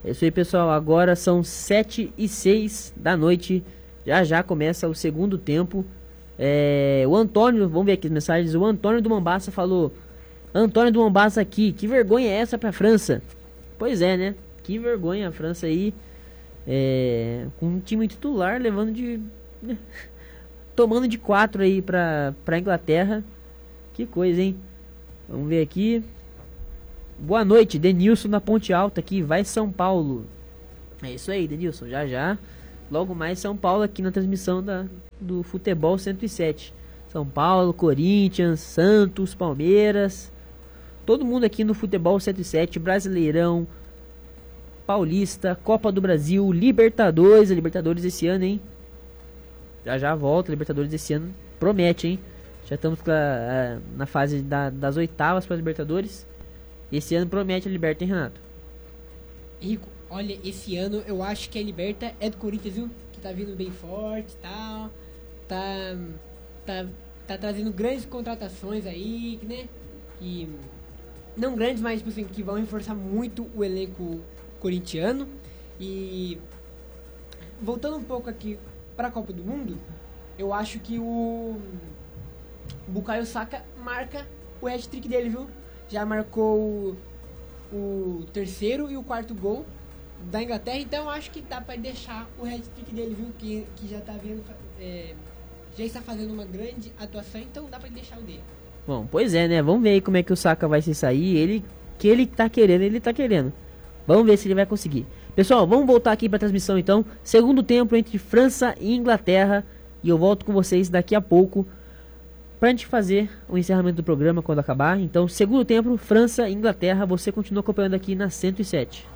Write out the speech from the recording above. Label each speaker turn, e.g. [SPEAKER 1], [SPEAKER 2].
[SPEAKER 1] É isso aí, pessoal. Agora são 7h06 da noite. Já já começa o segundo tempo. O Antônio, vamos ver aqui as mensagens. O Antônio do Mombasa falou: Antônio do Mombasa aqui, que vergonha é essa pra França? Pois é, né? Que vergonha a França aí. Com um time titular levando de... tomando de 4 aí pra Inglaterra. Que coisa, hein? Vamos ver aqui. Boa noite, Denilson na Ponte Alta aqui, vai São Paulo. É isso aí, Denilson, já já. Logo mais São Paulo aqui na transmissão do Futebol 107. São Paulo, Corinthians, Santos, Palmeiras. Todo mundo aqui no Futebol 107, Brasileirão, Paulista, Copa do Brasil, Libertadores. A Libertadores esse ano, hein? Já já volta, Libertadores esse ano promete, hein? Já estamos na fase das oitavas para Libertadores. Esse ano promete a Liberta, hein, Renato?
[SPEAKER 2] Rico, olha, esse ano eu acho que a Liberta é do Corinthians, viu? Que tá vindo bem forte e tal. Tá trazendo grandes contratações aí, né? Que não grandes, mas tipo assim, que vão reforçar muito o elenco corintiano. E voltando um pouco aqui pra Copa do Mundo, eu acho que o Bukayo Saka marca o hat-trick dele, viu? Já marcou o terceiro e o quarto gol da Inglaterra, então eu acho que dá pra deixar o hat-trick dele, viu? Que já tá vendo, já está fazendo uma grande atuação, então dá pra deixar o dele.
[SPEAKER 1] Bom, pois é, né? Vamos ver aí como é que o Saka vai se sair. Ele tá querendo. Vamos ver se ele vai conseguir. Pessoal, vamos voltar aqui pra transmissão então. Segundo tempo entre França e Inglaterra. E eu volto com vocês daqui a pouco pra gente fazer o encerramento do programa quando acabar. Então, segundo tempo, França e Inglaterra. Você continua acompanhando aqui na 107.